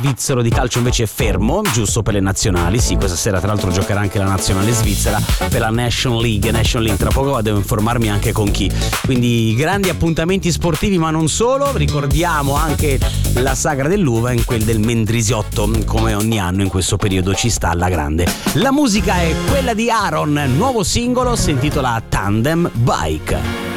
svizzero di calcio invece è fermo, giusto per le nazionali. Sì, questa sera tra l'altro giocherà anche la nazionale svizzera per la National League. Tra poco devo informarmi anche con chi. Quindi grandi appuntamenti sportivi, ma non solo. Ricordiamo anche la sagra dell'uva in quel del Mendrisiotto, come ogni anno in questo periodo ci sta alla grande. La musica è quella di Aaron, nuovo singolo si intitola Tandem Bike.